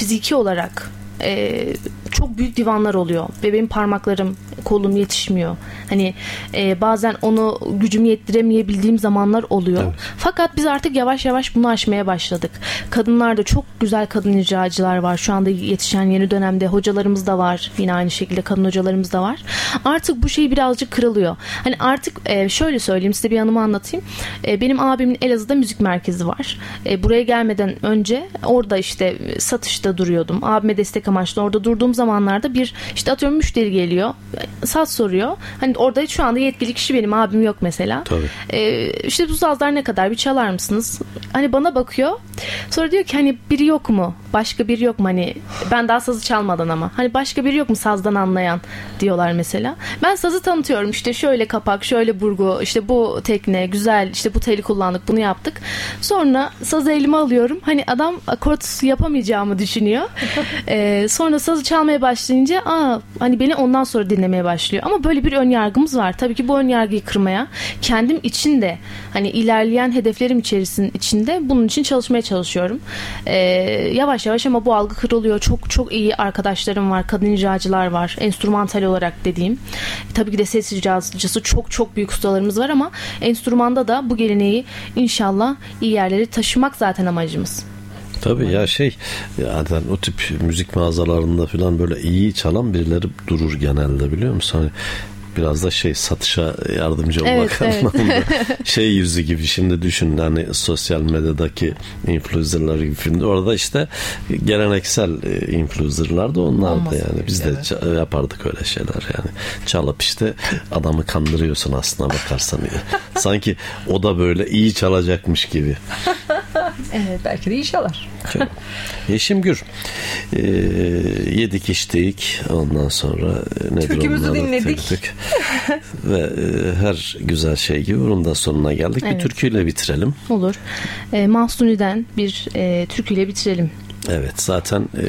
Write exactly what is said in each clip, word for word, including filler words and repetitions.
fiziki olarak e, çok büyük divanlar oluyor ve benim parmaklarım, kolum yetişmiyor. Hani e, bazen onu gücümü yettiremeyebildiğim zamanlar oluyor. Evet. Fakat biz artık yavaş yavaş bunu aşmaya başladık. Kadınlarda çok güzel kadın icracılar var. Şu anda yetişen yeni dönemde hocalarımız da var. Yine aynı şekilde kadın hocalarımız da var. Artık bu şey birazcık kırılıyor. Hani artık e, şöyle söyleyeyim, size bir anımı anlatayım. E, benim abimin Elazığ'da müzik merkezi var. E, buraya gelmeden önce orada işte satışta duruyordum. Abime destek amaçlı orada durduğum zamanlarda bir işte atıyorum müşteri geliyor. Saz soruyor. Hani orada şu anda yetkili kişi benim, abim yok mesela. Tabii. Ee, işte bu sazlar ne kadar, bir çalar mısınız? Hani bana bakıyor. Sonra diyor ki hani biri yok mu? Başka biri yok mu? Hani ben daha sazı çalmadan ama. Hani başka biri yok mu sazdan anlayan diyorlar mesela. Ben sazı tanıtıyorum. İşte şöyle kapak, şöyle burgu, işte bu tekne güzel, işte bu teli kullandık, bunu yaptık. Sonra sazı elime alıyorum. Hani adam akort yapamayacağımı düşünüyor. Ee, sonra sazı çalmaya başlayınca aa hani beni ondan sonra dinlemeye başlıyor. Ama böyle bir ön yargımız var. Tabii ki bu ön yargıyı kırmaya, kendim için de hani ilerleyen hedeflerim içerisinde içinde bunun için çalışmaya çalışıyorum. Ee, yavaş yavaş ama bu algı kırılıyor. Çok çok iyi arkadaşlarım var. Kadın icracılar var. Enstrümantal olarak dediğim. Tabii ki de ses icracısı çok çok büyük ustalarımız var ama enstrümanda da bu geleneği inşallah iyi yerlere taşımak zaten amacımız. Tabii ya şey zaten o tip müzik mağazalarında falan böyle iyi çalan birileri durur genelde, biliyor musun? Hani biraz da şey satışa yardımcı olmak evet, anlamında evet. Şey yüzü gibi şimdi düşün, hani sosyal medyadaki influencerlar gibi filmde orada işte geleneksel influencerlar da onlar da yani biz evet. de yapardık öyle şeyler yani çalıp işte adamı kandırıyorsun aslına bakarsan ya. Sanki o da böyle iyi çalacakmış gibi. Evet, belki de iyi çalar. Yeşim Gür e, yedik içtik ondan sonra nedir türkümüzü dinledik ve e, her güzel şey gibi bunun da sonuna geldik. Evet. Bir türküyle bitirelim. Olur. E, Mahsuni'den bir e, türküyle bitirelim. Evet, zaten e,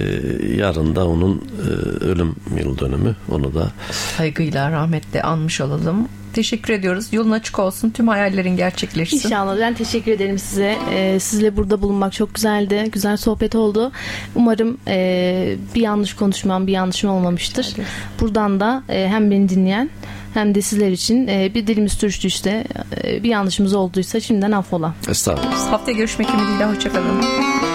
yarın da onun e, ölüm yıl dönümü, onu da saygıyla rahmetle anmış olalım. Teşekkür ediyoruz. Yolun açık olsun. Tüm hayallerin gerçekleşsin. İnşallah. Ben teşekkür ederim size. Ee, sizle burada bulunmak çok güzeldi. Güzel sohbet oldu. Umarım e, bir yanlış konuşmam, bir yanlışım olmamıştır. Evet. Buradan da e, hem beni dinleyen hem de sizler için e, bir dilimiz sürçtüyse, e, bir yanlışımız olduysa şimdiden affola. Estağfurullah. Haftaya görüşmek ümidiyle. Hoşçakalın.